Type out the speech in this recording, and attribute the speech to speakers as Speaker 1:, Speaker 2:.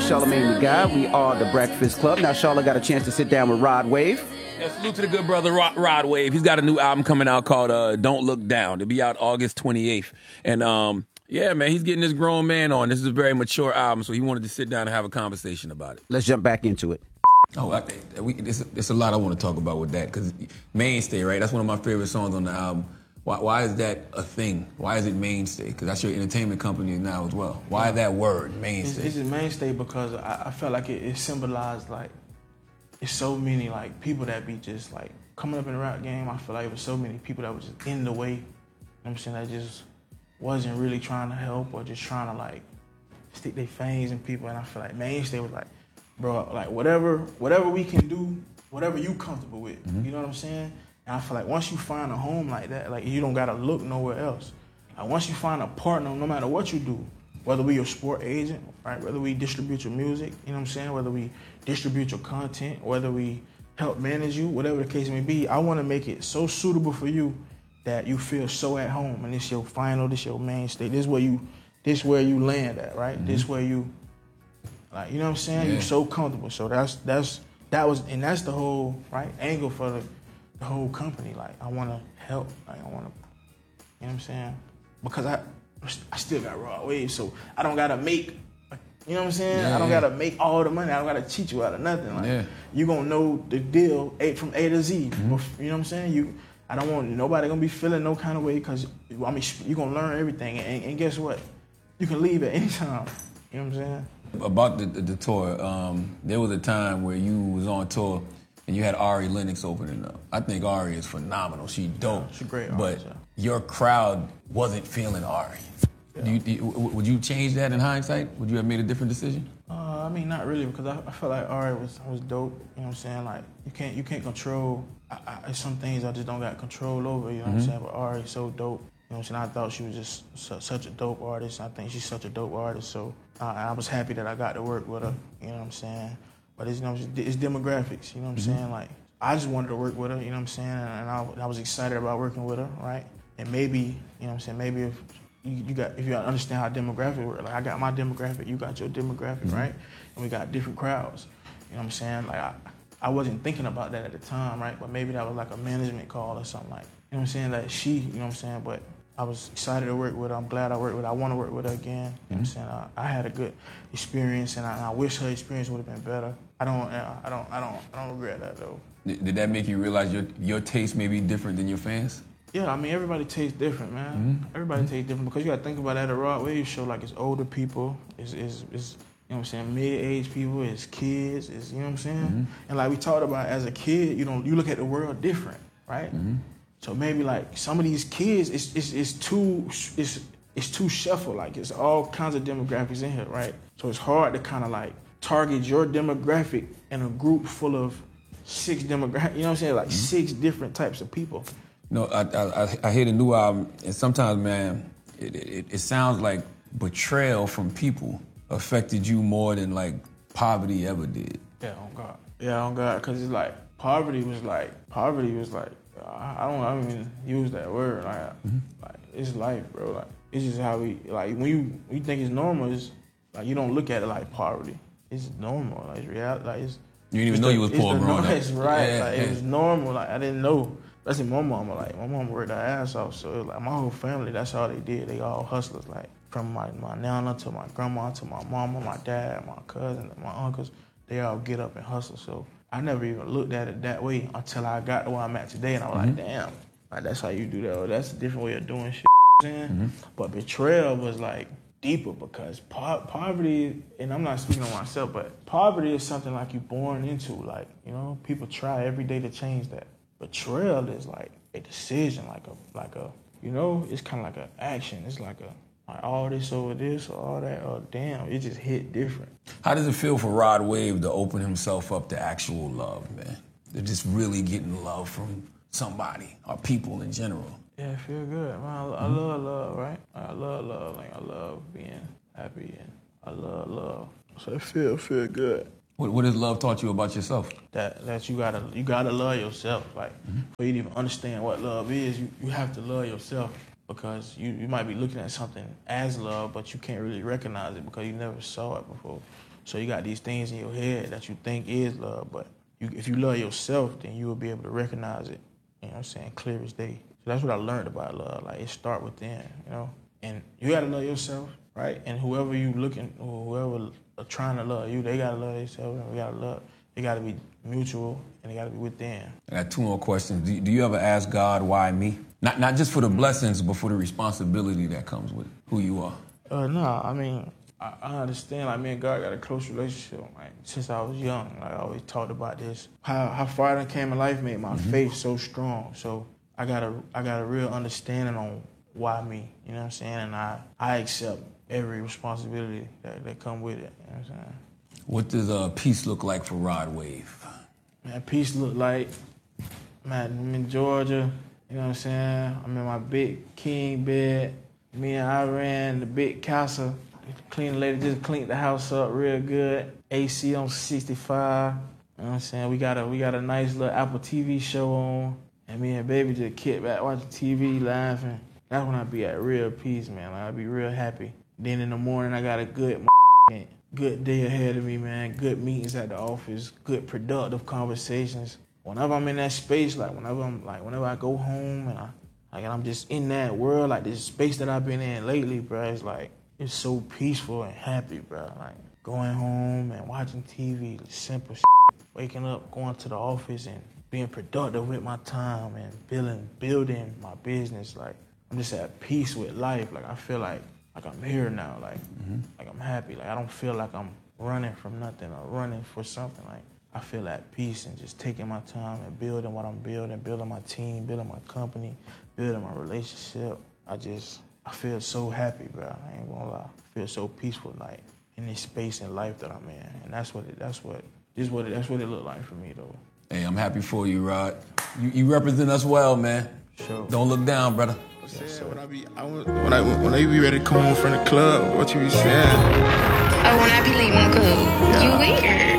Speaker 1: Charlamagne the Guy. We are the Breakfast Club. Now, Charlotte got a chance to sit down with Rod Wave.
Speaker 2: Yeah, salute to the good brother Rod Wave. He's got a new album coming out called Don't Look Down. It'll be out August 28th. And yeah, man, he's getting this grown man on. This is a very mature album, so he wanted to sit down and have a conversation about it.
Speaker 1: Let's jump back into it.
Speaker 2: Oh, there's a lot I want to talk about with that, because Mainstay, right? That's one of my favorite songs on the album. Why is that a thing? Why is it Mainstay? Because that's your entertainment company now as well. Why that word, Mainstay?
Speaker 3: It's Mainstay because I felt like it symbolized, like, it's so many, like, people that be just, like, coming up in the rap game. I feel like it was so many people that was just in the way. You know what I'm saying? That just wasn't really trying to help or just trying to, like, stick their fangs in people. And I feel like Mainstay was like, bro, like, whatever we can do, whatever you comfortable with. You know what I'm saying? And I feel like once you find a home like that, like, you don't gotta look nowhere else. Like, once you find a partner, no matter what you do, whether we your sport agent, right? Whether we distribute your music, you know what I'm saying? Whether we distribute your content, whether we help manage you, whatever the case may be, I want to make it so suitable for you that you feel so at home. And this your final, this your mainstay. This where you land at, right? This where you, like, you know what I'm saying?
Speaker 2: Yeah.
Speaker 3: You're so comfortable. So that's the whole, right, angle for the whole company. Like, I want to help. Like, I want to, you know what I'm saying? Because I still got Rod Wave, so I don't gotta make, you know what I'm saying?
Speaker 2: Yeah,
Speaker 3: I don't gotta make all the money. I don't gotta cheat you out of nothing. Like, you gonna know the deal from A to Z. You know what I'm saying? I don't want nobody gonna be feeling no kind of way, because I mean, you gonna learn everything, and guess what? You can leave at any time. You know what I'm saying?
Speaker 2: About the tour, there was a time where you was on tour and you had Ari Lennox opening up. I think Ari is phenomenal. She dope.
Speaker 3: Yeah, she's a great
Speaker 2: but
Speaker 3: artist, yeah.
Speaker 2: your crowd wasn't feeling Ari. Yeah. Would you change that in hindsight? Would you have made a different decision?
Speaker 3: I mean, not really, because I felt like Ari was dope. You know what I'm saying? Like, you can't control. Some things I just don't got control over. You know what I'm saying? But Ari's so dope. You know what I'm saying? I thought she was just such a dope artist. I think she's such a dope artist. So I was happy that I got to work with her. You know what I'm saying? But it's, you know, it's demographics. You know what I'm saying? Like, I just wanted to work with her. You know what I'm saying? And I was excited about working with her, right? And maybe, you know what I'm saying? Maybe if you understand how demographic works, like, I got my demographic, you got your demographic, right? And we got different crowds. You know what I'm saying? Like, I wasn't thinking about that at the time, right? But maybe that was like a management call or something, like, you know what I'm saying? Like, you know what I'm saying? But I was excited to work with her. I'm glad I worked with her. I want to work with her again. You know what I'm saying? I had a good experience, and I wish her experience would have been better. I don't regret that, though.
Speaker 2: Did that make you realize your taste may be different than your fans?
Speaker 3: Yeah, I mean, everybody tastes different, man. Everybody tastes different, because you got to think about that. A Rod Wave show, like, it's older people, it's you know what I'm saying, mid-age people, it's kids, it's, you know what I'm saying? And like we talked about, as a kid, you look at the world different, right? So maybe, like, some of these kids, it's too shuffled, like, it's all kinds of demographics in here, right? So it's hard to kind of, like, target your demographic in a group full of 6 demographics, you know what I'm saying? Like, 6 different types of people.
Speaker 2: No, I hear the new album, and sometimes, man, it sounds like betrayal from people affected you more than, like, poverty ever did.
Speaker 3: Yeah, on God. Yeah, on God, because it's like, poverty was like, I don't even use that word. Like, it's life, bro. Like, it's just how we, like, when you think it's normal, it's like, you don't look at it like poverty. It's normal. Like, it's reality. Like, it's,
Speaker 2: you didn't even know you was poor growing up.
Speaker 3: It's right. Like, it was normal. Like, I didn't know. That's my mama. Like, my mama worked her ass off. So it was like, my whole family, that's all they did. They all hustlers. Like, from my nana to my grandma to my mama, my dad, my cousin, my uncles, they all get up and hustle. So I never even looked at it that way until I got to where I'm at today, and I was like, damn, like, that's how you do that. Or that's a different way of doing shit. You know what I'm saying? But betrayal was, like, deeper, because poverty, and I'm not speaking on myself, but poverty is something, like, you're born into. Like, you know, people try every day to change that. Betrayal is like a decision, like a you know, it's kind of like an action. It's like all this over this or all that, or damn, it just hit different.
Speaker 2: How does it feel for Rod Wave to open himself up to actual love, man? To just really getting love from somebody or people in general?
Speaker 3: Yeah, it feel good, man. I love love, right? I love love. Like, I love being happy, and I love love. So it feel good.
Speaker 2: What has love taught you about yourself?
Speaker 3: That you gotta love yourself. Like, for you to even understand what love is, you have to love yourself, because you might be looking at something as love, but you can't really recognize it because you never saw it before. So you got these things in your head that you think is love, but if you love yourself, then you will be able to recognize it, you know what I'm saying, clear as day. So that's what I learned about love. Like, it start within, you know? And you gotta love yourself, right? And whoever you looking, or whoever are trying to love you, they gotta love themselves, and we gotta love. It gotta be mutual, and it gotta be within.
Speaker 2: I got 2 more questions. Do you ever ask God, why me? Not just for the blessings, but for the responsibility that comes with who you are.
Speaker 3: No, I mean, I understand, like, me and God got a close relationship, like, since I was young. Like, I always talked about this. How far I came in life made my faith so strong. So I got a real understanding on why me, you know what I'm saying? And I accept every responsibility that come with it, you know what I'm saying?
Speaker 2: What does peace look like for Rod Wave?
Speaker 3: Man, peace look like, man, I'm in Georgia, you know what I'm saying? I'm in my big king bed. Me and I ran the big castle. Clean lady just cleaned the house up real good. AC on 65. You know what I'm saying? We got a nice little Apple TV show on. And me and baby just kick back watching TV, laughing. That's when I be at real peace, man. Like, I be real happy. Then in the morning I got a good day ahead of me, man. Good meetings at the office, good productive conversations. Whenever I'm in that space, whenever I go home and I'm just in that world, like this space that I've been in lately, bro, it's so peaceful and happy, bro. Like, going home and watching TV, simple shit. Waking up, going to the office and being productive with my time and building my business. Like, I'm just at peace with life. Like, I feel like I'm here now. Like I'm happy. Like, I don't feel like I'm running from nothing or running for something. Like, I feel at peace and just taking my time and building what I'm building my team, building my company, building my relationship. I feel so happy, bro. I ain't gonna lie. I feel so peaceful, like, in this space in life that I'm in. And that's what it looked like for me, though.
Speaker 2: Hey, I'm happy for you, Rod. You represent us well, man.
Speaker 3: Sure.
Speaker 2: Don't look down, brother.
Speaker 3: Yes, when I be ready to come home from the club, what you be saying?
Speaker 4: Oh, when I be leaving the club, you weird.